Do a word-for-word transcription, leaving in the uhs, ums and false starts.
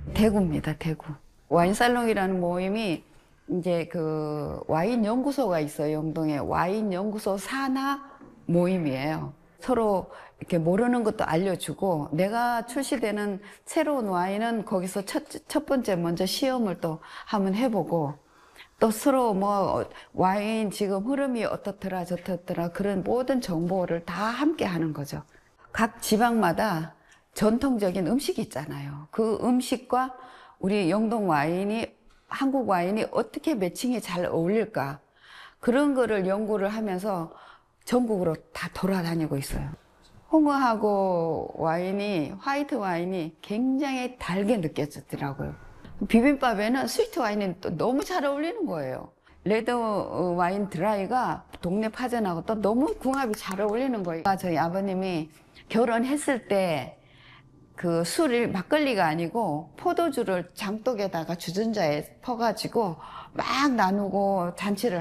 대구입니다, 대구. 와인살롱이라는 모임이 이제 그 와인 연구소가 있어요. 영동에 와인 연구소 산하 모임이에요. 서로 이렇게 모르는 것도 알려주고, 내가 출시되는 새로운 와인은 거기서 첫, 첫 번째 먼저 시험을 또 한번 해보고, 또 서로 뭐 와인 지금 흐름이 어떻더라 저떻더라 그런 모든 정보를 다 함께 하는 거죠. 각 지방마다 전통적인 음식이 있잖아요. 그 음식과 우리 영동 와인이, 한국 와인이 어떻게 매칭이 잘 어울릴까, 그런 거를 연구를 하면서 전국으로 다 돌아다니고 있어요. 홍어하고 와인이, 화이트 와인이 굉장히 달게 느껴지더라고요. 비빔밥에는 스위트 와인이 또 너무 잘 어울리는 거예요. 레드 와인 드라이가 동네 파전하고 또 너무 궁합이 잘 어울리는 거예요. 저희 아버님이 결혼했을 때 그 술이 막걸리가 아니고 포도주를 장독에다가 주전자에 퍼가지고 막 나누고 잔치를